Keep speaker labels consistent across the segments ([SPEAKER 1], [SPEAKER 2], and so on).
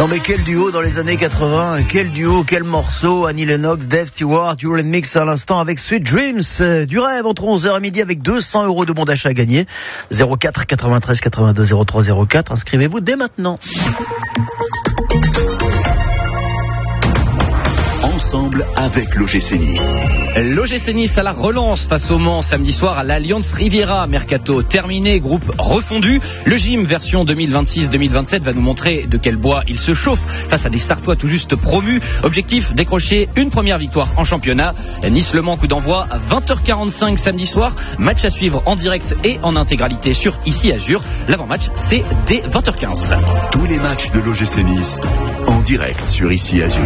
[SPEAKER 1] Non mais quel duo dans les années 80, quel duo, quel morceau. Annie Lennox, Dave Stewart, You're in Mix à l'instant avec Sweet Dreams. Du rêve entre 11h et midi avec 200 € de bon d'achat à gagner. 04 93 82 03 04. Inscrivez-vous dès maintenant.
[SPEAKER 2] Ensemble avec l'OGC Nice.
[SPEAKER 3] L'OGC Nice à la relance face au Mans samedi soir à l'Allianz Riviera. Mercato terminé, groupe refondu. Le gym version 2026-2027 va nous montrer de quel bois il se chauffe face à des Sartois tout juste promus. Objectif, décrocher une première victoire en championnat. Nice-Le Mans, coup d'envoi à 20h45 samedi soir. Match à suivre en direct et en intégralité sur Ici Azur. L'avant-match, c'est dès 20h15.
[SPEAKER 2] Tous les matchs de l'OGC Nice en direct sur Ici Azur.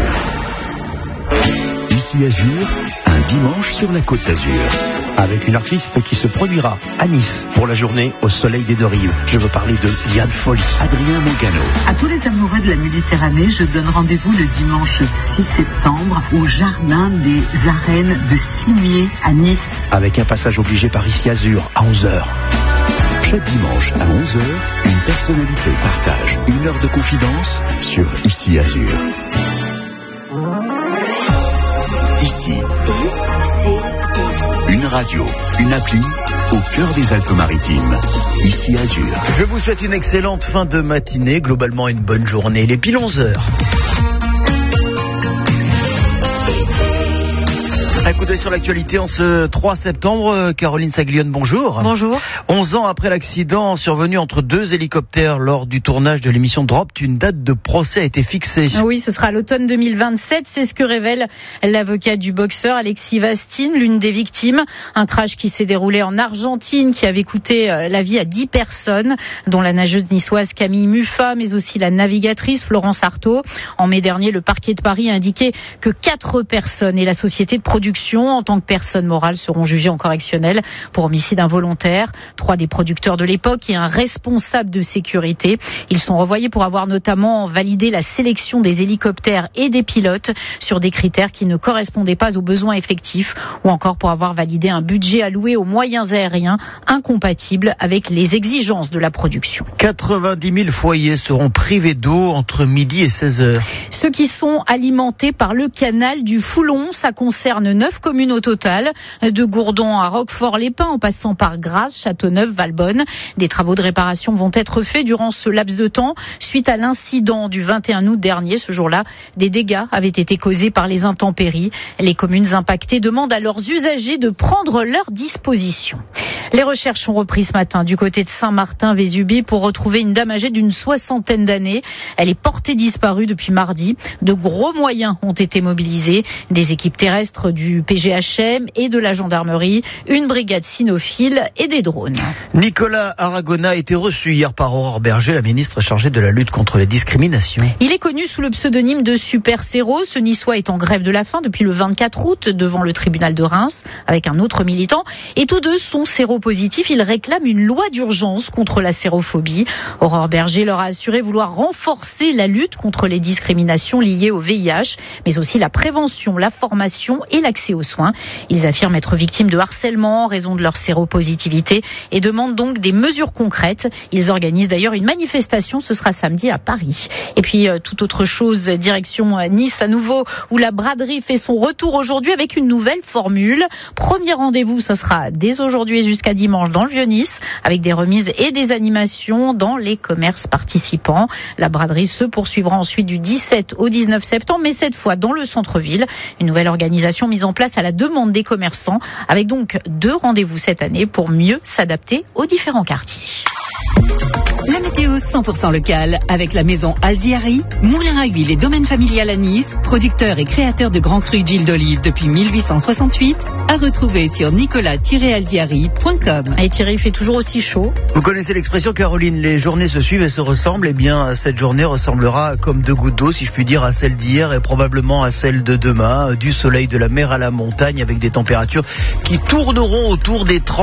[SPEAKER 2] Ici Azur, un dimanche sur la Côte d'Azur.
[SPEAKER 1] Avec une artiste qui se produira à Nice pour la journée au soleil des deux rives. Je veux parler de Liane Folly.
[SPEAKER 2] Adrien Mongano.
[SPEAKER 4] À tous les amoureux de la Méditerranée, je donne rendez-vous le dimanche 6 septembre au jardin des Arènes de Cimier à Nice.
[SPEAKER 1] Avec un passage obligé par Ici Azur à 11h.
[SPEAKER 2] Chaque dimanche à 11h, une personnalité partage une heure de confidence sur Ici Azur. Ici, une radio, une appli au cœur des Alpes-Maritimes. Ici Azur.
[SPEAKER 1] Je vous souhaite une excellente fin de matinée, globalement une bonne journée. Il est pile 11h. Un coup d'œil sur l'actualité en ce 3 septembre. Caroline Saglione, bonjour.
[SPEAKER 5] Bonjour.
[SPEAKER 1] 11 ans après l'accident survenu entre deux hélicoptères lors du tournage de l'émission Dropped, une date de procès a été fixée.
[SPEAKER 5] Oui, ce sera à l'automne 2027. C'est ce que révèle l'avocat du boxeur Alexis Vastine, l'une des victimes. Un crash qui s'est déroulé en Argentine, qui avait coûté la vie à 10 personnes, dont la nageuse niçoise Camille Muffat, mais aussi la navigatrice Florence Artaud. En mai dernier, le parquet de Paris a indiqué que 4 personnes et la société de production en tant que personnes morales seront jugées en correctionnel pour homicide involontaire. 3 des producteurs de l'époque et un responsable de sécurité. Ils sont renvoyés pour avoir notamment validé la sélection des hélicoptères et des pilotes sur des critères qui ne correspondaient pas aux besoins effectifs ou encore pour avoir validé un budget alloué aux moyens aériens incompatible avec les exigences de la production.
[SPEAKER 1] 90 000 foyers seront privés d'eau entre midi et 16h.
[SPEAKER 5] Ceux qui sont alimentés par le canal du Foulon, ça concerne 9 communes au total, de Gourdon à Roquefort-les-Pins en passant par Grasse, Châteauneuf, Valbonne. Des travaux de réparation vont être faits durant ce laps de temps. Suite à l'incident du 21 août dernier, ce jour-là, des dégâts avaient été causés par les intempéries. Les communes impactées demandent à leurs usagers de prendre leurs dispositions. Les recherches sont reprises ce matin du côté de Saint-Martin-Vésubie pour retrouver une dame âgée d'une 60aine d'années. Elle est portée disparue depuis mardi. De gros moyens ont été mobilisés. Des équipes terrestres du PGHM et de la gendarmerie, une brigade cynophile et des drones.
[SPEAKER 1] Nicolas Aragona a été reçu hier par Aurore Berger, la ministre chargée de la lutte contre les discriminations.
[SPEAKER 5] Il est connu sous le pseudonyme de Super Séro. Ce Niçois est en grève de la faim depuis le 24 août devant le tribunal de Reims avec un autre militant. Et tous deux sont séropositifs. Ils réclament une loi d'urgence contre la sérophobie. Aurore Berger leur a assuré vouloir renforcer la lutte contre les discriminations liées au VIH, mais aussi la prévention, la formation et l'accès aux soins. Ils affirment être victimes de harcèlement en raison de leur séropositivité et demandent donc des mesures concrètes. Ils organisent d'ailleurs une manifestation, ce sera samedi à Paris. Et puis toute autre chose, direction Nice à nouveau, où la braderie fait son retour aujourd'hui avec une nouvelle formule. Premier rendez-vous, ce sera dès aujourd'hui et jusqu'à dimanche dans le Vieux-Nice, avec des remises et des animations dans les commerces participants. La braderie se poursuivra ensuite du 17 au 19 septembre, mais cette fois dans le centre-ville. Une nouvelle organisation mise en place à la demande des commerçants, avec donc 2 rendez-vous cette année pour mieux s'adapter aux différents quartiers.
[SPEAKER 6] La météo 100% locale avec la maison Alziari, moulin à huile et domaine familial à Nice, producteur et créateur de grands crus d'huile d'olive depuis 1868, à retrouver sur nicolas-alziari.com.
[SPEAKER 5] Et Thierry, il fait toujours aussi chaud.
[SPEAKER 1] Vous connaissez l'expression, Caroline, les journées se suivent et se ressemblent. Eh bien, cette journée ressemblera comme 2 gouttes d'eau, si je puis dire, à celle d'hier et probablement à celle de demain. Du soleil, de la mer à la montagne, avec des températures qui tourneront autour des 30.